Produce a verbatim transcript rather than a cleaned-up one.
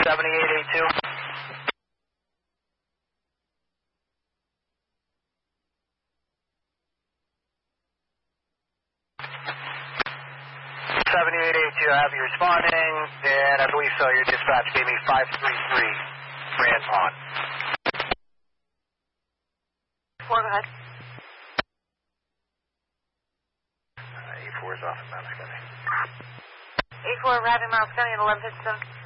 seventy-eight eighty-two. seventy-eight eighty-two, I have you responding, and I believe so. Your dispatch gave me five three three, Grand Pond. Four, go ahead. Uh, E four is off in Mount Scotty. E four, arriving Mount Scotty at eleven fifty-seven.